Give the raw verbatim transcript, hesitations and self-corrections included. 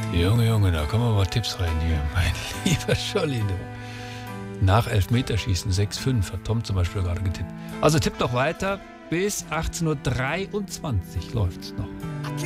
Junge, Junge, da kommen aber Tipps rein hier, mein lieber Scholli. Nach Elfmeterschießen sechs fünf, hat Tom zum Beispiel gerade getippt. Also tippt doch weiter, bis achtzehn Uhr dreiundzwanzig läuft's noch.